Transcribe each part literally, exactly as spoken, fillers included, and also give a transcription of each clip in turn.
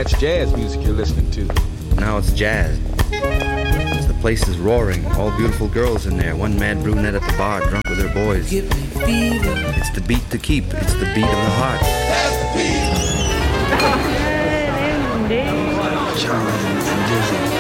that's jazz music you're listening to. Now it's jazz. The place is roaring, all beautiful girls in there, one mad brunette at the bar drunk with her boys. Give me fever. It's the beat to keep, it's the beat of the heart. That's the beat. Charlie and Dizzy.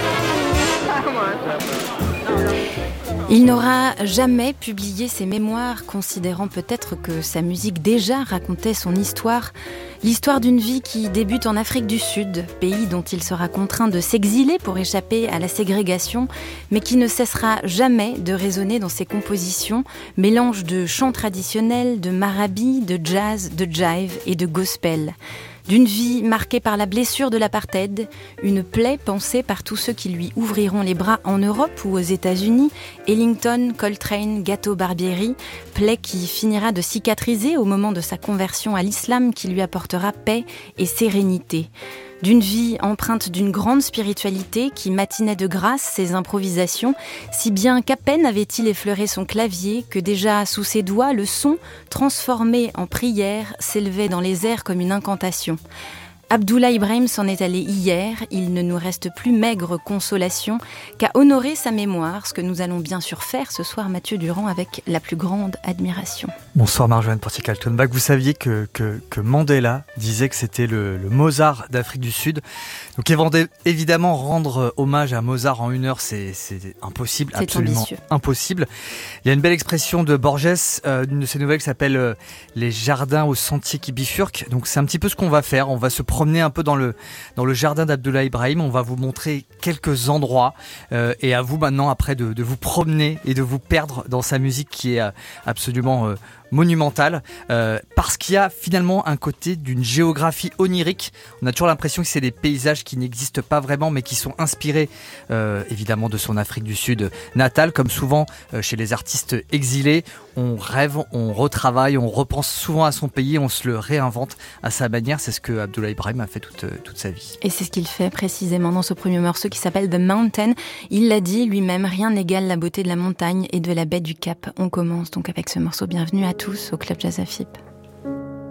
Il n'aura jamais publié ses mémoires, considérant peut-être que sa musique déjà racontait son histoire, l'histoire d'une vie qui débute en Afrique du Sud, pays dont il sera contraint de s'exiler pour échapper à la ségrégation, mais qui ne cessera jamais de résonner dans ses compositions, mélange de chants traditionnels, de marabi, de jazz, de jive et de gospel. D'une vie marquée par la blessure de l'apartheid, une plaie pensée par tous ceux qui lui ouvriront les bras en Europe ou aux États-Unis, Ellington, Coltrane, Gato Barbieri, plaie qui finira de cicatriser au moment de sa conversion à l'islam qui lui apportera paix et sérénité. D'une vie empreinte d'une grande spiritualité qui matinait de grâce ses improvisations, si bien qu'à peine avait-il effleuré son clavier que déjà sous ses doigts le son, transformé en prière, s'élevait dans les airs comme une incantation. Abdoulaye Ibrahim s'en est allé hier, il ne nous reste plus maigre consolation qu'à honorer sa mémoire, ce que nous allons bien sûr faire ce soir, Mathieu Durand, avec la plus grande admiration. Bonsoir Marjolaine Portier-Kaltenbach. Vous saviez que, que, que Mandela disait que c'était le, le Mozart d'Afrique du Sud. Donc évidemment, rendre hommage à Mozart en une heure, c'est, c'est impossible, c'est absolument ambitieux. Impossible. Il y a une belle expression de Borges, euh, d'une de ses nouvelles qui s'appelle euh, « Les jardins aux sentiers qui bifurquent ». Donc c'est un petit peu ce qu'on va faire, on va se promener un peu dans le, dans le jardin d'Abdoulaye Ibrahim, on va vous montrer quelques endroits euh, et à vous maintenant après de, de vous promener et de vous perdre dans sa musique qui est euh, absolument euh, monumentale, euh, parce qu'il y a finalement un côté d'une géographie onirique. On a toujours l'impression que c'est des paysages qui n'existent pas vraiment mais qui sont inspirés euh, évidemment de son Afrique du Sud natale, comme souvent euh, chez les artistes exilés. On rêve, on retravaille, on repense souvent à son pays, on se le réinvente à sa manière. C'est ce que Abdoulaye Ibrahim a fait toute, toute sa vie. Et c'est ce qu'il fait précisément dans ce premier morceau qui s'appelle The Mountain. Il l'a dit lui-même, rien n'égale la beauté de la montagne et de la baie du Cap. On commence donc avec ce morceau. Bienvenue à tous au Club Jazz A F I P.